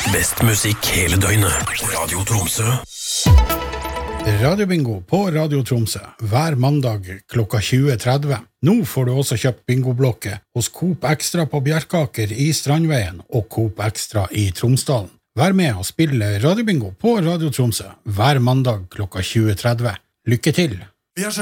Best musikk hele døgnet. Radio Tromsø. Radiobingo på Radio Tromsø hver mandag klokka 20.30. Nå får du også kjøpt bingoblokke hos Coop Extra på Bjerkaker i Strandveien og Coop Extra i Tromsdalen. Vær med og spille Radiobingo på Radio Tromsø hver mandag klokka 20.30. Lykke til!